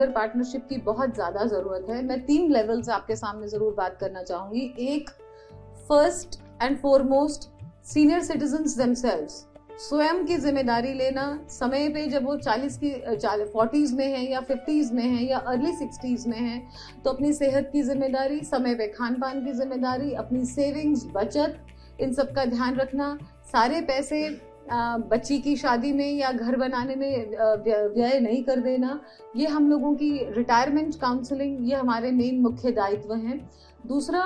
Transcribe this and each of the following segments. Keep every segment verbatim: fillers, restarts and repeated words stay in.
Partnership की बहुत ज्यादा जरूरत है। मैं तीन लेवल्स आपके सामने जरूर बात करना चाहूंगी। एक, first and foremost, senior citizens themselves, स्वयं की जिम्मेदारी लेना। समय पे जब वो चालीस की फोर्टीज में है या फिफ्टीज में है या अर्ली सिक्सटीज में है, तो अपनी सेहत की जिम्मेदारी, समय पे खान पान की जिम्मेदारी, अपनी सेविंग्स, बचत, इन सब का ध्यान रखना। सारे पैसे बच्ची की शादी में या घर बनाने में व्यय नहीं कर देना। ये हम लोगों की रिटायरमेंट काउंसलिंग, ये हमारे मेन मुख्य दायित्व हैं। दूसरा,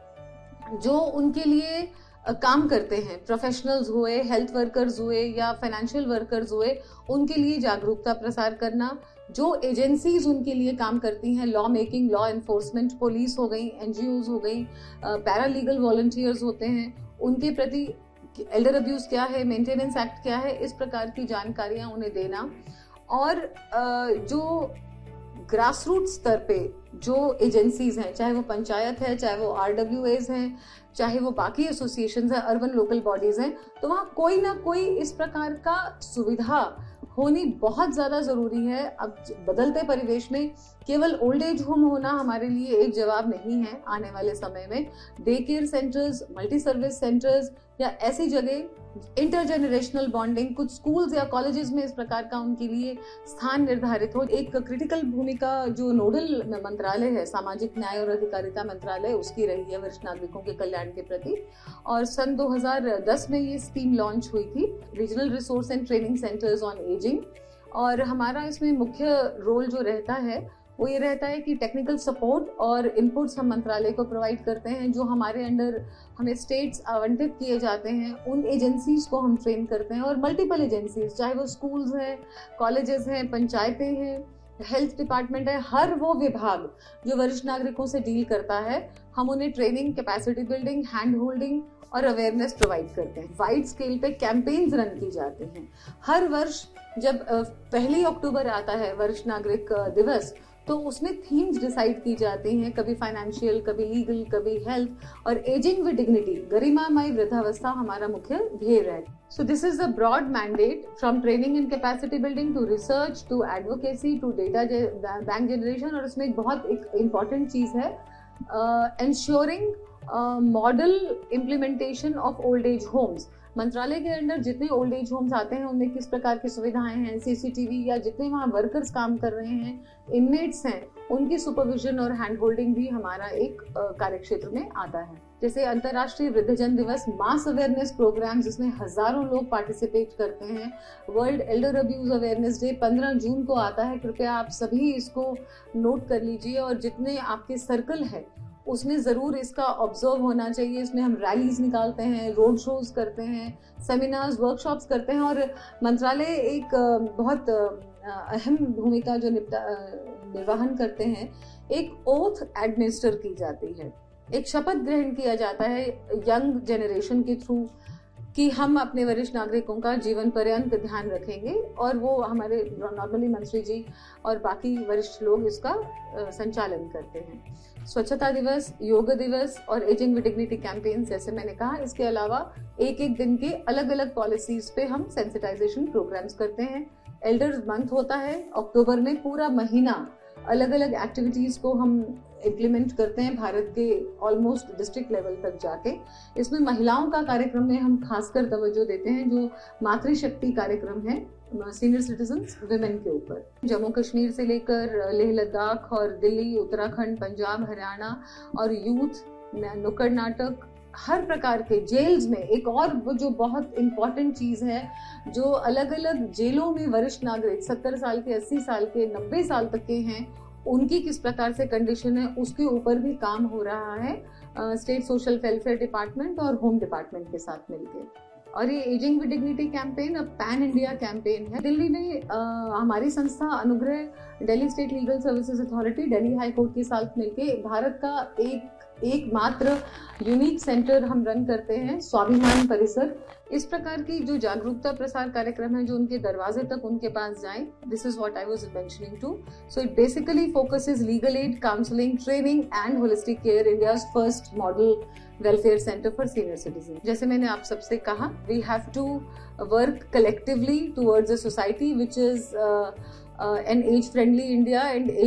जो उनके लिए काम करते हैं, प्रोफेशनल्स हुए, हेल्थ वर्कर्स हुए या फाइनेंशियल वर्कर्स हुए, उनके लिए जागरूकता प्रसार करना। जो एजेंसीज उनके लिए काम करती हैं, law making, law enforcement, police हो गई, एनजीओज हो गई, पैरालीगल वॉलंटियर्स होते हैं, उनके प्रति एल्डर अब्यूज क्या है, मेंटेनेंस एक्ट क्या है, इस प्रकार की जानकारियां उन्हें देना। और जो ग्रास रूट स्तर पे जो एजेंसीज हैं, चाहे वो पंचायत है, चाहे वो आरडब्ल्यूएज हैं, चाहे वो बाकी एसोसिएशंस हैं, अर्बन लोकल बॉडीज हैं, तो वहाँ कोई ना कोई इस प्रकार का सुविधा होनी बहुत ज्यादा जरूरी है। अब बदलते परिवेश में केवल ओल्ड एज होम होना हमारे लिए एक जवाब नहीं है। आने वाले समय में day care centres, multi service centres या ऐसी जगह, इंटरजेनरेशनल बॉन्डिंग, कुछ स्कूल्स या कॉलेजेस में इस प्रकार का उनके लिए स्थान निर्धारित हो। एक क्रिटिकल भूमिका जो नोडल मंत्रालय है, सामाजिक न्याय और अधिकारिता मंत्रालय, उसकी रही है वरिष्ठ नागरिकों के कल्याण के प्रति। और सन दो हज़ार दस में ये स्कीम लॉन्च हुई थी, regional resource and training centres on ageing. और हमारा इसमें मुख्य रोल जो रहता है वो ये रहता है कि टेक्निकल सपोर्ट और इनपुट्स हम मंत्रालय को प्रोवाइड करते हैं। जो हमारे अंडर हमें स्टेट्स आवंटित किए जाते हैं, उन एजेंसीज को हम ट्रेन करते हैं। और मल्टीपल एजेंसीज, चाहे वो स्कूल्स हैं, कॉलेजेस हैं, पंचायतें हैं, हेल्थ डिपार्टमेंट है, हर वो विभाग जो वरिष्ठ नागरिकों से डील करता है, हम उन्हें training, capacity building, hand holding और अवेयरनेस प्रोवाइड करते हैं। वाइड स्केल पे कैंपेन्स रन की जाती हैं। हर वर्ष जब पहली अक्टूबर आता है वरिष्ठ नागरिक दिवस, तो उसमें थीम्स डिसाइड की जाती हैं, कभी फाइनेंशियल, कभी लीगल, कभी हेल्थ। और एजिंग विद डिग्निटी, गरिमामय वृद्धावस्था हमारा मुख्य ध्येय है। So this is the broad mandate, from training and capacity building to research to advocacy to data bank generation. और उसमें एक बहुत एक इम्पॉर्टेंट चीज है, ensuring model implementation of old age homes. मंत्रालय के अंदर जितने ओल्ड एज होम्स आते हैं उनमें किस प्रकार की सुविधाएं हैं, सीसीटीवी या जितने वहाँ वर्कर्स काम कर रहे हैं, इनमेट्स हैं, उनकी सुपरविजन और हैंड होल्डिंग भी हमारा एक कार्य क्षेत्र में आता है। जैसे अंतर्राष्ट्रीय वृद्धजन दिवस, मास अवेयरनेस प्रोग्राम जिसमें हजारों लोग पार्टिसिपेट करते हैं। World Elder abuse awareness day पंद्रह जून को आता है। कृपया आप सभी इसको नोट कर लीजिए और जितने आपके सर्कल है उसमें जरूर इसका ऑब्जर्व होना चाहिए। इसमें हम रैलीज निकालते हैं, रोड शोज करते हैं, सेमिनार्स, वर्कशॉप्स करते हैं। और मंत्रालय एक बहुत अहम भूमिका जो निर्वहन करते हैं, एक ओथ एडमिनिस्टर की जाती है, एक शपथ ग्रहण किया जाता है यंग जनरेशन के थ्रू कि हम अपने वरिष्ठ नागरिकों का जीवन पर्यंत ध्यान रखेंगे। और वो हमारे नॉर्मली मंत्री जी और बाकी वरिष्ठ लोग इसका संचालन करते हैं। स्वच्छता दिवस, योग दिवस और एजिंग विद डिग्निटी कैंपेन, जैसे मैंने कहा, इसके अलावा एक एक दिन के अलग अलग पॉलिसीज पे हम सेंसिटाइजेशन प्रोग्राम्स करते हैं। एल्डर्स मंथ होता है अक्टूबर में, पूरा महीना अलग अलग एक्टिविटीज को हम इम्प्लीमेंट करते हैं भारत के ऑलमोस्ट डिस्ट्रिक्ट लेवल तक जाके। इसमें महिलाओं का कार्यक्रम में हम खासकर तवज्जो देते हैं, जो मातृशक्ति कार्यक्रम है सीनियर सिटीजन्स विमेन के ऊपर। जम्मू कश्मीर से लेकर लेह लद्दाख और दिल्ली, उत्तराखंड, पंजाब, हरियाणा और यूथ, नुक्कड़ नाटक, हर प्रकार के जेल्स में। एक और जो बहुत इम्पोर्टेंट चीज है, जो अलग अलग जेलों में वरिष्ठ नागरिक सत्तर साल के, अस्सी साल के, नब्बे साल तक के हैं, उनकी किस प्रकार से कंडीशन है, उसके ऊपर भी काम हो रहा है स्टेट सोशल वेलफेयर डिपार्टमेंट और होम डिपार्टमेंट के साथ मिलकर। और ये एजिंग विद डिग्निटी कैंपेन अब पैन इंडिया कैंपेन है। दिल्ली ने आ, हमारी संस्था अनुग्रह, Delhi state legal services authority, Delhi high court के साथ मिलकर भारत का एक एकमात्र यूनिक सेंटर हम रन करते हैं, स्वाभिमान परिसर। इस प्रकार की जो जागरूकता प्रसार कार्यक्रम है, जो उनके दरवाजे तक उनके पास जाए, this is what I was mentioning to. So it basically focuses legal aid, counselling, training and holistic care, India's first model welfare centre for senior citizen. जैसे मैंने आप सबसे कहा, we have to work collectively towards a society which is an as friendly India and